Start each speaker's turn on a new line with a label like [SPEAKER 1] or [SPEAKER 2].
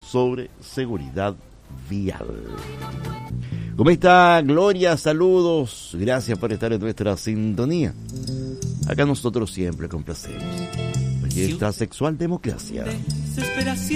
[SPEAKER 1] sobre seguridad vial. ¿Cómo está, Gloria? Saludos. Gracias por estar en nuestra sintonía. Acá nosotros siempre complacemos. Aquí está Sexual Democracia.